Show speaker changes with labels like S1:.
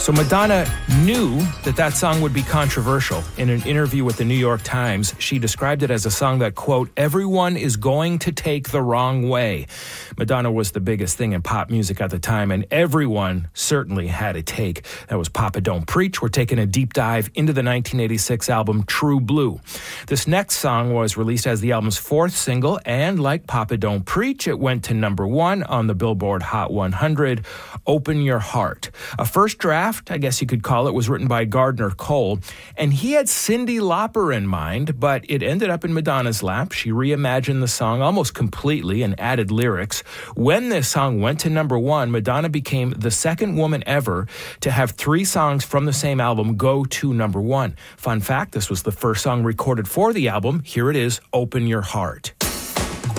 S1: So Madonna knew that song would be controversial. In an interview with the New York Times, she described it as a song that, quote, everyone is going to take the wrong way. Madonna was the biggest thing in pop music at the time, and everyone certainly had a take. That was Papa Don't Preach. We're taking a deep dive into the 1986 album True Blue. This next song was released as the album's fourth single, and like Papa Don't Preach, it went to number 1 on the Billboard Hot 100, Open Your Heart. A first draft, I guess you could call it, was written by Gardner Cole, and he had Cyndi Lauper in mind, but it ended up in Madonna's lap. She reimagined the song almost completely and added lyrics. When this song went to number 1, Madonna became the second woman ever to have 3 songs from the same album go to number 1. Fun fact, this was the first song recorded for the album. Here it is, Open Your Heart.